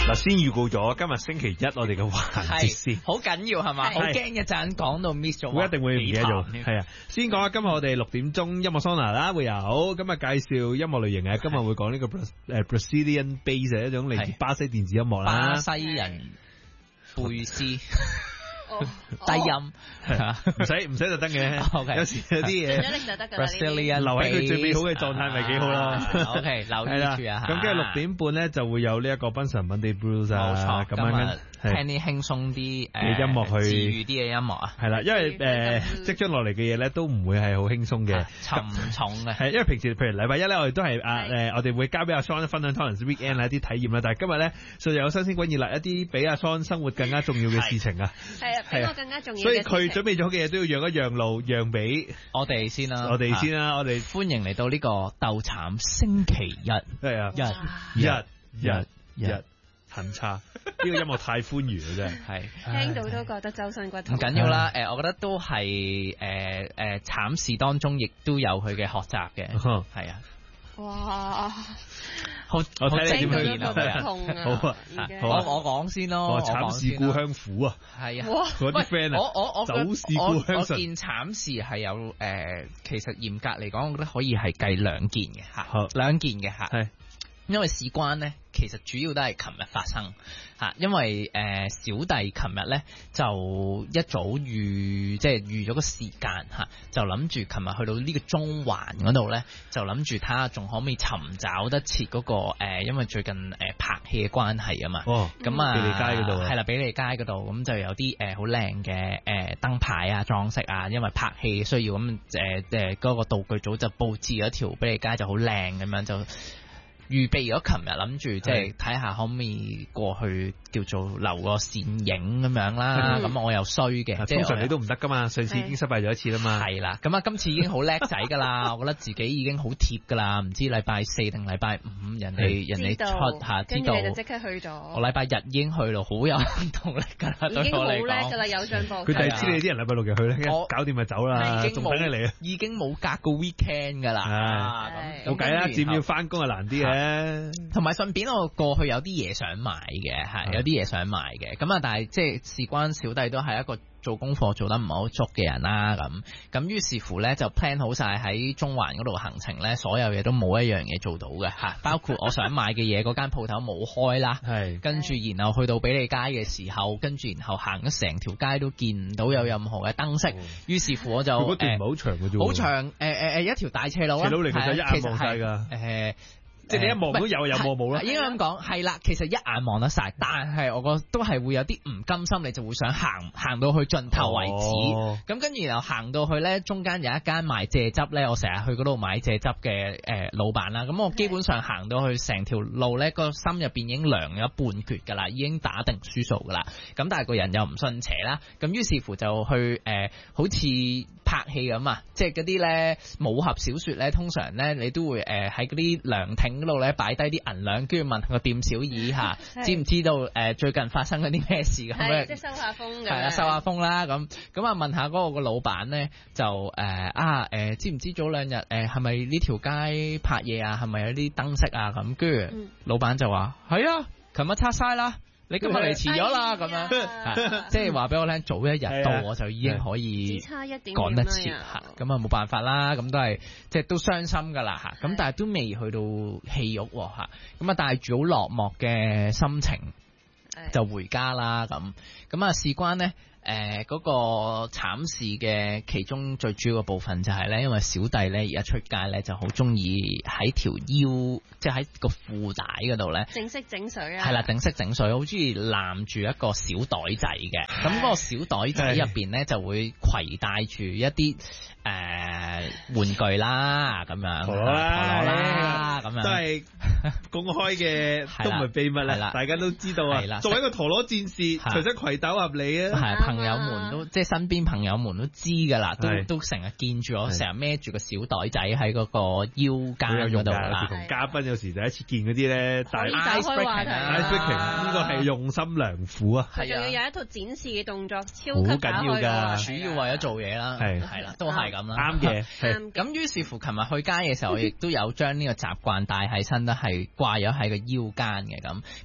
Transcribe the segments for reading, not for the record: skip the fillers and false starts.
嗱，先預告咗今日星期一我哋嘅環節先， 好緊要係嘛？好驚一陣講到 miss 咗， 會一定會唔記得咗。係啊，先講下今日我哋6點鐘音樂桑拿啦，會有今日介紹音樂類型嘅，今日會講呢個Brazilian bass 一種嚟自巴西電子音樂啦， 巴西人貝斯。低音唔使特登嘅，有時有啲嘢留喺佢最美好嘅狀態咪幾好咯。 OK， 留意住啊。 咁跟住6點半咧就會有呢一個檳城 Monday Blues 啊，咁樣聽啲輕鬆啲嘅音樂去治癒啲嘅音樂啊。 係啦，因為即將落嚟嘅嘢咧都唔會係好輕鬆嘅， 沉重嘅。 係因為平時譬如禮拜一咧我哋都係我哋會交俾阿 Son 分享 Torrance Weekend 一啲體驗啦，但係今日咧所以有新鮮滾熱辣一啲比阿 Son 生活更加重要嘅事情啊。 係啊，更加重要。 所以佢準備咗嘅嘢都要讓一讓路，讓俾我哋先啦。 我哋歡迎嚟到呢個鬥慘星期一。 係啊，日很差。呢個音樂太歡愉啦，真係。 聽到都覺得周身骨痛。 唔緊要啦，我覺得都係慘事當中亦都有佢嘅學習嘅。係啊。 哇！ 我睇你點去演啊！ 好啊， 我講先咯。 慘事故鄉苦啊！ 係啊， 嗰啲 friend 啊，走事故鄉順。 件慘事係有其實嚴格嚟講，我覺得可以係計兩件嘅嚇，2件嘅嚇。係。因為事關咧，其實主要都係琴日發生嚇，因為小弟琴日咧就一早預咗個時間嚇，就諗住琴日去到呢個中環嗰度咧，就諗住睇下仲可唔可以尋找得切嗰個因為最近拍戲嘅關係啊嘛。哦，咁啊， 比利街嗰度係啦，比利街嗰度咁就有啲好靚嘅燈牌啊、裝飾啊，因為拍戲需要咁嗰個道具組就佈置咗條比利街就好靚咁樣就。預備咗琴日諗住即係睇下可唔可以過去叫做留個線影咁樣啦，咁我又衰嘅， 通常你都唔得噶嘛，上次已經失敗咗一次啦嘛。 係啦，咁啊今次已經好叻仔噶啦，我覺得自己已經好貼噶啦，唔知禮拜4定禮拜5人哋出下知道， 跟住就即刻去咗。 我禮拜日已經去到，好有動力噶啦， 已經好叻噶啦，有進步。 佢第知你啲人禮拜6日去咧，搞掂咪走啦，仲等緊你啊！ 已經冇隔個 weekend 噶啦， 冇計啦，佔要翻工啊難啲嘅。 同埋順便我過去有啲嘢想買嘅，係有啲嘢想買嘅，咁啊但係即係事關小弟都係一個做功課做得唔係好足嘅人啦，咁於是乎咧就 plan 好晒喺中環嗰度行程咧，所有嘢都冇一樣嘢做到嘅嚇，包括我想買嘅嘢嗰間鋪頭冇開啦，係跟住然後去到比利街嘅時候，跟住然後行咗成條街都見唔到有任何嘅燈飾，於是乎我就嗰段唔係好長嘅啫， 好長一條大斜路啊， 斜路嚟嘅就一眼望晒㗎，即係你一望都有望冇啦。 應該咁講係啦，其實一眼望得晒，但係我覺得都係會有啲唔甘心，你就會想行到去盡頭為止。咁跟住然後行到去咧，中間有一間賣蔗汁咧，我成日去嗰度買蔗汁嘅老闆啦。咁我基本上行到去成條路咧，個心入邊已經涼咗半橛㗎啦，已經打定輸數㗎啦。咁但係個人又唔信邪啦，咁於是乎就去好似拍戲咁啊，即係嗰啲咧武俠小説咧，通常咧你都會喺嗰啲涼亭嗰度咧擺低啲銀兩，跟住問個店小二嚇，知唔知道最近發生嗰啲咩事咁樣？ 即係收下風嘅。係啊，收下風啦咁啊，問下嗰個老闆咧就知唔知早兩日係咪呢條街拍嘢啊？係咪有啲燈飾啊？咁跟住老闆就話係啊，琴日拆晒啦。你今日嚟遲咗啦，咁樣，即係話俾我聽，早一日到我就已經可以趕得切嚇，咁啊冇辦法啦，咁都係即係都傷心噶啦嚇，咁但係都未去到戲肉嚇，咁啊帶住好落寞嘅心情就回家啦，咁啊事關呢。嗰個慘事嘅其中最主要嘅部分就係咧，因為小弟咧而家出街咧就好中意喺條腰，即係喺個褲帶嗰度咧， 整色整水啊， 係啦，整色整水，好中意攬住一個小袋仔嘅。咁嗰個小袋仔入邊咧就會攜帶住一啲玩具啦，咁樣，陀螺啦，咁樣都係公開嘅，都唔係秘密啦，大家都知道啊。作為一個陀螺戰士，隨身攜豆合理啊。 朋友們都即係身邊朋友們都知㗎啦，都成日見住我，成日孭住個小袋仔喺嗰個腰間嗰度啦。 同嘉賓有時第一次見嗰啲咧，但係 ice breaking 呢個係用心良苦啊！ 仲要有一套展示嘅動作，超級好緊要㗎， 主要為咗做嘢啦，係啦，都係咁啦， 啱嘅。 咁於是乎，琴日去街嘅時候，亦都有將呢個習慣帶喺身，都係掛咗喺個腰間嘅咁。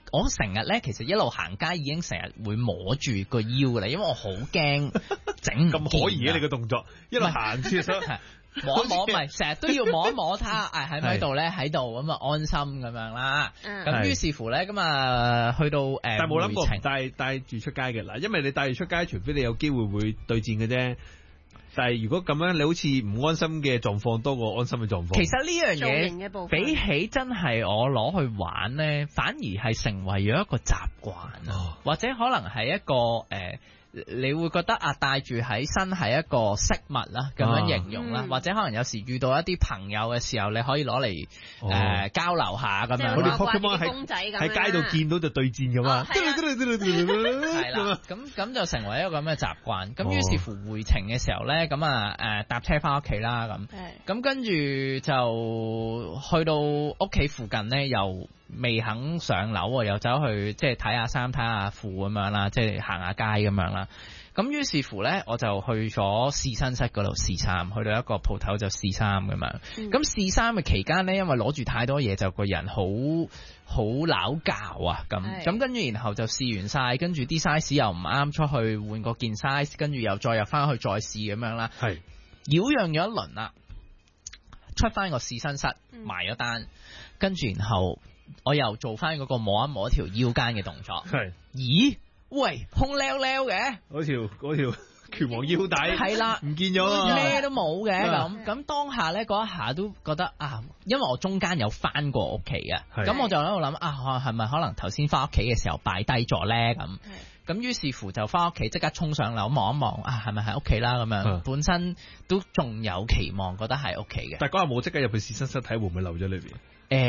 我成日咧，其實一路行街已經成日會摸住個腰噶啦，因為我好驚整唔咁可疑嘅你個動作，一路行廁所。 摸一摸，唔係成日都要摸一摸他，喺咪度咧？喺度咁啊，安心咁樣啦。咁於是乎咧，咁啊去到但係冇諗過帶住出街嘅嗱，因為你帶住出街，除非你有機會會對戰嘅啫。但係如果咁樣，你好似唔安心嘅狀況多過安心嘅狀況。 其實呢樣嘢比起真係我攞去玩咧，反而係成為咗一個習慣，或者可能係一個你會覺得帶住喺身係一個飾物啦，咁樣形容啦，或者可能有時遇到一啲朋友嘅時候，你可以攞嚟交流下咁樣。 我哋 Pokemon 喺街度見到就對戰㗎嘛， 係啦，咁就成為一個咁嘅習慣。咁於是乎回程嘅時候咧，咁搭車翻屋企啦，咁跟住就去到屋企附近咧，又未肯上樓，又走去即係睇下衫睇下褲咁樣啦，即係行下街咁樣啦。咁於是乎咧，我就去咗試身室嗰度試衫，去到一個鋪頭就試衫咁樣。咁試衫嘅期間咧，因為攞住太多嘢，就個人好拗教啊咁跟住然後就試完晒，跟住啲 size 又唔啱，出去換個件 size， 跟住又再入翻去再試咁樣啦。係擾攘咗一輪啦，出翻個試身室埋咗單，跟住然後我又做翻嗰個摸一摸條腰間嘅動作。係，咦？喂，空溜溜嘅，嗰條拳王腰帶係啦，唔見咗，咩都冇嘅咁當下咧嗰一下都覺得因為我中間有翻過屋企嘅，咁我就喺度諗係咪可能頭先翻屋企嘅時候擺低咗咧咁於是乎就翻屋企即刻衝上樓望一望係咪喺屋企啦咁樣，本身都仲有期望覺得係屋企嘅，但係嗰日冇即刻入去試身室睇會唔會漏咗裏邊？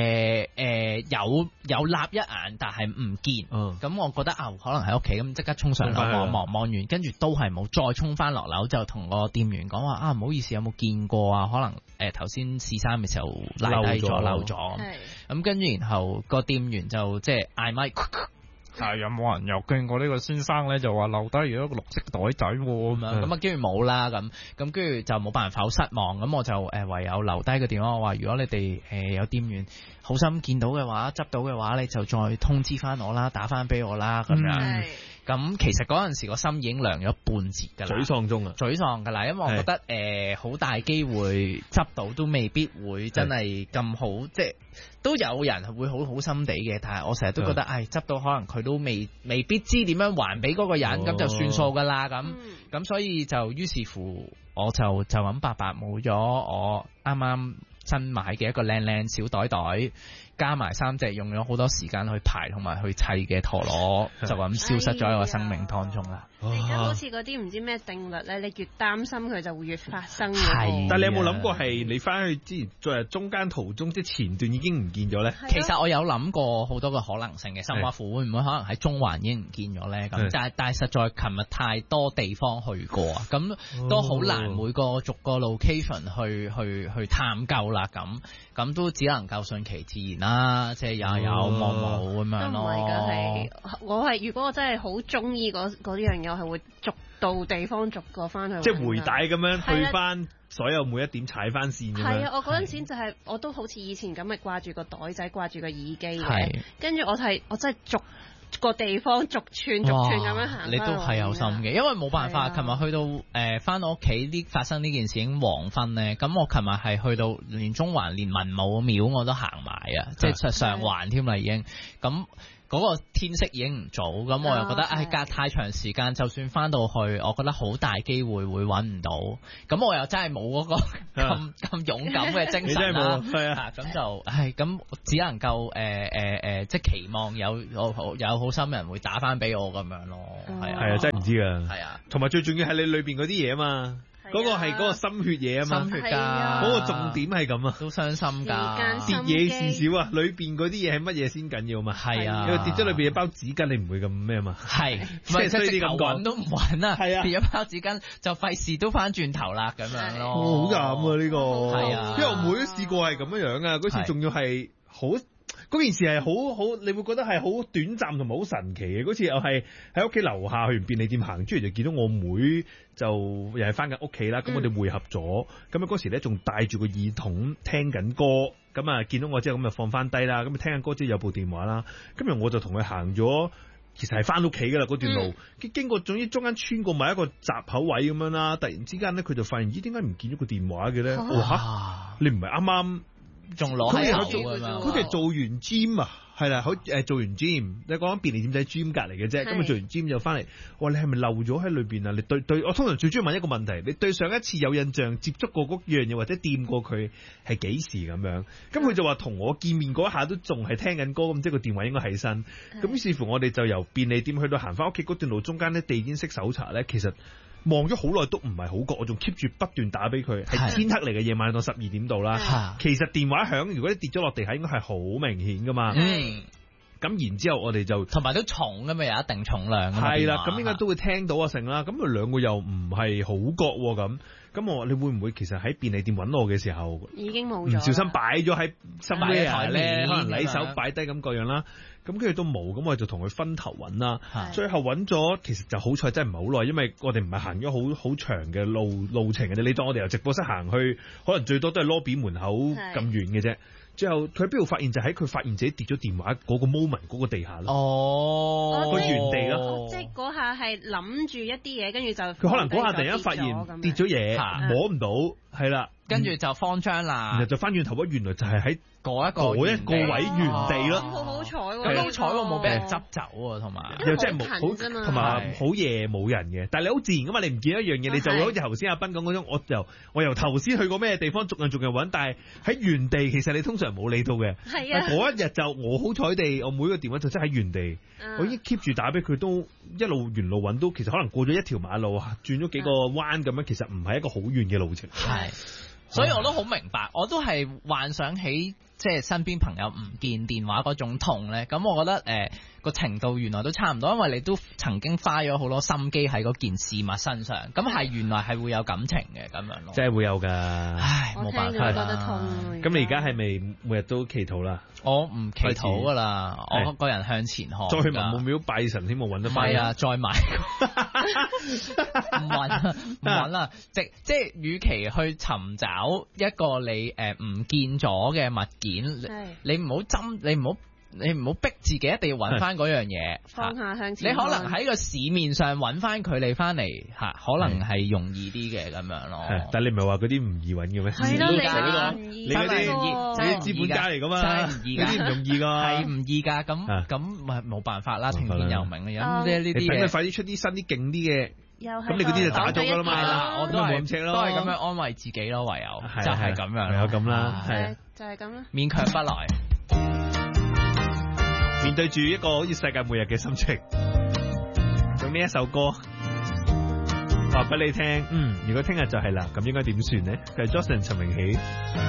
有立一眼，但係唔見。咁我覺得可能喺屋企，咁即刻衝上樓望完，跟住都係冇，再衝翻落樓就同個店員講話唔好意思，有冇見過啊？可能頭先試衫嘅時候拉低咗漏咗。咁跟住然後個店員就即係嗌咪。有冇人又見過呢個先生咧？就話漏低咗一個綠色袋仔咁樣，咁跟住冇啦，咁跟住就冇辦法，好失望。咁我就唯有留低個電話，我話如果你哋有店員好心見到嘅話，執到嘅話，你就再通知翻我啦，打翻俾我啦，咁樣。咁其實嗰陣時個心已經涼咗半截㗎啦，沮喪㗎啦，因為我覺得好大機會執到都未必會真係咁好，即係都有人會好心地嘅，但係我成日都覺得執到可能佢都未必知點樣還俾嗰個人，咁就算數㗎啦，咁所以就於是乎我就咁白冇咗我啱啱新買嘅一個靚小袋袋。加埋3隻用咗好多時間去排同埋去砌嘅陀螺，就咁消失咗喺我生命當中啦。 而家好似嗰啲唔知咩定律咧，你越擔心佢就會越發生。 但係你有冇諗過係你翻去之前，在中間途中即係前段已經唔見咗咧？ 其實我有諗過好多個可能性嘅，甚至乎會唔會可能喺中環已經唔見咗咧？咁但係實在琴日太多地方去過啊，咁都好難每個逐個 location 去探究啦。咁都只能夠順其自然啦，即係有冇咁樣咯。 都唔係㗎，我係如果我真係好中意嗰樣嘢，我係會逐到地方逐個翻去。 即係回帶咁樣去翻所有每一點踩翻線咁樣。 係啊，我嗰陣時就係我都好似以前咁，咪掛住個袋仔，掛住個耳機嘅。跟住我真係逐個地方逐串咁樣行。 你都係有心嘅，因為冇辦法。琴日去到翻到屋企發生呢件事已經黃昏咧，咁我琴日係去到連中環連文武廟我都行埋啊，即係上環添啦已經咁。嗰個天色已經唔早，咁我又覺得隔太長時間，就算翻到去，我覺得好大機會會揾唔到。咁我又真係冇嗰個咁勇敢嘅精神啦。咁就咁只能夠即係期望有好心人會打翻俾我咁樣咯。係啊， 真係唔知㗎。 係啊， 同埋最重要係你裏邊嗰啲嘢啊嘛。嗰個係嗰個心血嘢啊嘛， 心血㗎， 嗰個重點係咁啊， 都傷心㗎。 跌嘢事少啊，裏邊嗰啲嘢係乜嘢先緊要嘛？ 係啊， 因為跌咗裏邊嘅包紙巾，你唔會咁咩嘛？ 係，即係直頭揾都唔揾啊！ 係啊， 跌咗包紙巾就費事都翻轉頭啦咁樣咯。 好慘啊呢個， 係啊， 因為我妹都試過係咁樣啊，嗰次仲要係好。 嗰件事係好，你會覺得係好短暫同埋好神奇嘅。嗰次又係喺屋企樓下去完便利店行出嚟，就見到我妹就又係翻緊屋企啦。咁我哋會合咗，咁啊嗰時咧仲戴住個耳筒聽緊歌，咁啊見到我之後咁就放翻低啦。咁啊聽緊歌之後有部電話啦，跟住我就同佢行咗。其實係翻屋企噶啦，嗰段路，經過總之中間穿過埋一個閘口位咁樣啦，突然之間咧佢就發現咦，點解唔見咗個電話嘅咧？你唔係啱啱仲攞喺手㗎嘛？ 佢哋做完 gym 啊，係啦，做完 gym，你講緊便利店仔 gym 隔離嘅啫，咁啊做完 gym 就翻嚟，哇！你係咪漏咗喺裏邊啊？你對，我通常最中意問一個問題，你對上一次有印象接觸過嗰樣嘢或者掂過佢係幾時咁樣？咁佢就話同我見面嗰一下都仲係聽緊歌，咁即係個電話應該喺身。咁於是乎我哋就由便利店去到行翻屋企嗰段路中間咧，地氈式搜查咧，其實望咗好耐都唔係好覺，我仲 keep 住不斷打俾佢，係天黑嚟嘅夜晚到12點度啦。其實電話響，如果你跌咗落地下，應該係好明顯噶嘛。咁然之後我哋就同埋都重㗎嘛，有一定重量。 係啦，咁應該都會聽到啊成啦。咁佢兩個又唔係好覺咁。咁我話你會唔會其實喺便利店揾我嘅時候已經冇咗， 唔小心擺咗喺somewhere咧，可能禮手擺低咁各樣啦。咁跟住都冇，咁我就同佢分頭揾啦。最後揾咗，其實就好彩真係唔係好耐，因為我哋唔係行咗好長嘅路程嘅啫。你當我哋由直播室行去，可能最多都係 lobby 門口咁遠嘅啫。最後佢喺邊度發現？就喺佢發現自己跌咗電話嗰個 moment 嗰個地下咯。個原地咯。 即係嗰下係諗住一啲嘢，跟住就佢可能嗰下突然間發現跌咗嘢，摸唔到，係啦， 跟住就慌張啦。 然後就翻轉頭，原來就係喺嗰一個位原地咯。 好好彩喎！ 咁好彩喎，冇俾人執走喎，同埋又真係冇，同埋好夜冇人嘅。但係你好自然噶嘛，你唔見一樣嘢，你就會好似頭先阿斌講嗰種，我由頭先去過咩地方，逐樣揾，但係喺原地，其實你通常冇理到嘅。係啊。嗰一日就我好彩地，我每個電話就真係喺原地，我已經 keep 住打俾佢，都一路沿路揾到，其實可能過咗一條馬路，轉咗幾個彎咁樣，其實唔係一個好遠嘅路程。 係，所以我都好明白，我都係幻想起即係身邊朋友唔見電話嗰種痛咧。咁我覺得個程度原來都差唔多，因為你都曾經花咗好多心機喺嗰件事物身上，咁係原來係會有感情嘅咁樣咯。 即係會有㗎， 唉，冇辦法啦。 我覺得痛。 咁你而家係咪每日都祈禱啦？ 我唔祈禱㗎啦，我個人向前看。 再去文武廟拜神添，我揾得翻。 係啊，再買。唔揾啦，即係，與其去尋找一個你唔見咗嘅物件，你唔好你唔好逼自己一定要揾翻嗰樣嘢， 放下向前。 你可能喺個市面上揾翻佢哋翻嚟嚇，可能係容易啲嘅咁樣咯。 但係你唔係話嗰啲唔易揾嘅咩？ 係咯， 你嗰啲資本家嚟噶嘛？ 真係唔易㗎， 嗰啲唔容易㗎， 係唔易㗎。咁咪冇辦法啦，聽天由命啦。咁即係呢啲嘢， 等佢快啲出啲新啲勁啲嘅。咁你嗰啲就打咗㗎啦嘛。 我都係咁樣安慰自己咯，唯有就係咁樣， 唯有咁啦， 係就係咁啦， 勉強不來。 面對住一個好似世界末日嘅心情，用呢一首歌話俾你聽。如果聽日就係啦，咁應該點算呢？就係 Justin 陳明喜。